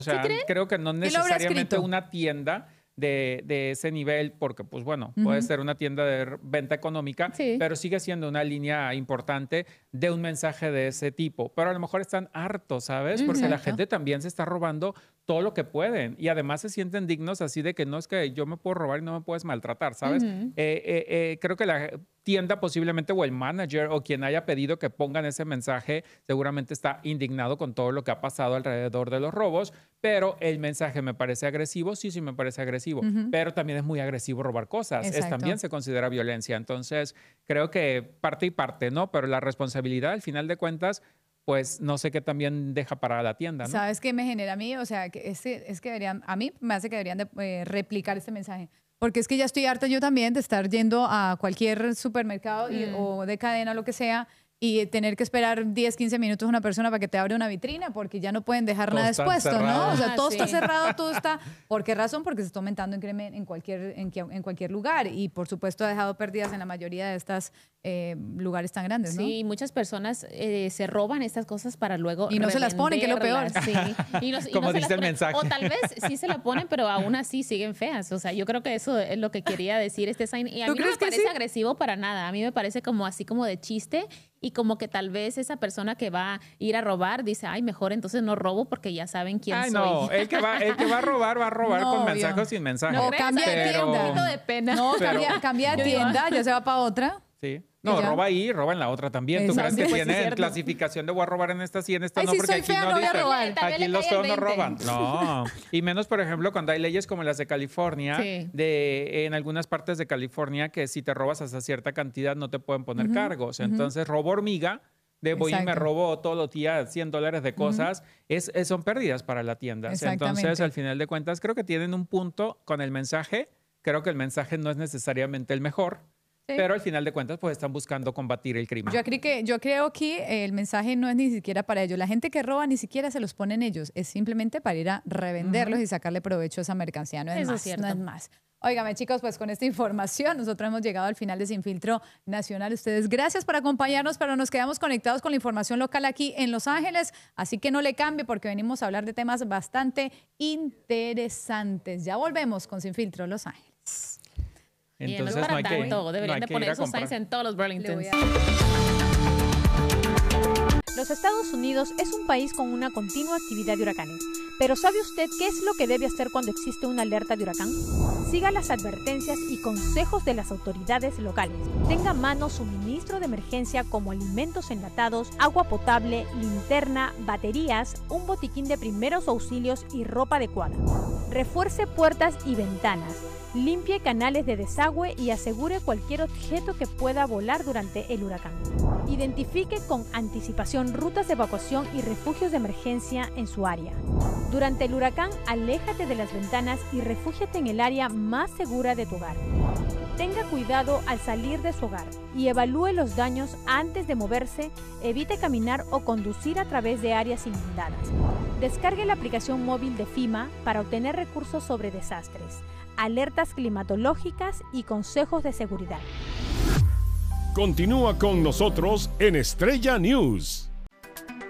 O sea, creo que no necesariamente una tienda de ese nivel, porque pues bueno, puede ser una tienda de venta económica, pero sigue siendo una línea importante de un mensaje de ese tipo. Pero a lo mejor están hartos, ¿sabes? Porque la gente también se está robando todo lo que pueden y además se sienten dignos así de que no es que yo me puedo robar y no me puedes maltratar, ¿sabes? Creo que la tienda posiblemente o el manager o quien haya pedido que pongan ese mensaje seguramente está indignado con todo lo que ha pasado alrededor de los robos, pero el mensaje me parece agresivo, sí me parece agresivo, pero también es muy agresivo robar cosas, también se considera violencia, entonces creo que parte y parte, ¿no? Pero la responsabilidad al final de cuentas pues no sé qué también deja para la tienda, ¿no? ¿Sabes qué me genera a mí? O sea, que es que deberían, a mí me hace que deberían de, replicar este mensaje. Porque es que ya estoy harta yo también de estar yendo a cualquier supermercado o de cadena o lo que sea y tener que esperar 10, 15 minutos a una persona para que te abra una vitrina porque ya no pueden dejar nada expuesto, ¿no? O sea, todo está cerrado, todo está... ¿Por qué razón? Porque se está aumentando en cualquier lugar y por supuesto ha dejado pérdidas en la mayoría de estos lugares tan grandes, ¿no? Sí, muchas personas se roban estas cosas para luego y no se las ponen, que es lo peor. Sí. Como dice el mensaje. O tal vez sí se la ponen, pero aún así siguen feas. O sea, yo creo que eso es lo que quería decir este sign. Y a mí no me parece agresivo para nada. A mí me parece como así como de chiste y como que tal vez esa persona que va a ir a robar dice, ay, mejor entonces no robo porque ya saben quién soy. No, el que va a robar no, con mensaje o sin mensaje. No, cambia de tienda. Un poquito de pena. No, cambia de tienda, ya se va para otra. Sí. No, roba ahí, roba en la otra también. ¿Tú crees que tiene clasificación de voy a robar en esta sí, en esta no? Porque aquí no dice, aquí los feos no roban. No. Y menos, por ejemplo, cuando hay leyes como las de California, en algunas partes de California, que si te robas hasta cierta cantidad no te pueden poner cargos. Entonces, robo hormiga, voy y me robo todos los días $100 de cosas, son pérdidas para la tienda. Entonces, al final de cuentas, creo que tienen un punto con el mensaje. Creo que el mensaje no es necesariamente el mejor. Pero al final de cuentas, pues están buscando combatir el crimen. Yo creo que el mensaje no es ni siquiera para ellos. La gente que roba ni siquiera se los ponen ellos. Es simplemente para ir a revenderlos y sacarle provecho a esa mercancía. No es más, no es más. Óigame, chicos, pues con esta información nosotros hemos llegado al final de Sin Filtro Nacional. Ustedes, gracias por acompañarnos, pero nos quedamos conectados con la información local aquí en Los Ángeles. Así que no le cambie porque venimos a hablar de temas bastante interesantes. Ya volvemos con Sin Filtro Los Ángeles. Entonces no hay que deberían de poner esos signs en todos los Burlingtons. Los Estados Unidos es un país con una continua actividad de huracanes. Pero ¿sabe usted qué es lo que debe hacer cuando existe una alerta de huracán? Siga las advertencias y consejos de las autoridades locales. Tenga a mano suministro de emergencia como alimentos enlatados, agua potable, linterna, baterías, un botiquín de primeros auxilios y ropa adecuada. Refuerce puertas y ventanas. Limpie canales de desagüe y asegure cualquier objeto que pueda volar durante el huracán. Identifique con anticipación rutas de evacuación y refugios de emergencia en su área. Durante el huracán, aléjate de las ventanas y refúgiate en el área más segura de tu hogar. Tenga cuidado al salir de su hogar y evalúe los daños antes de moverse. Evite caminar o conducir a través de áreas inundadas. Descargue la aplicación móvil de FEMA para obtener recursos sobre desastres, alertas climatológicas y consejos de seguridad. Continúa con nosotros en Estrella News.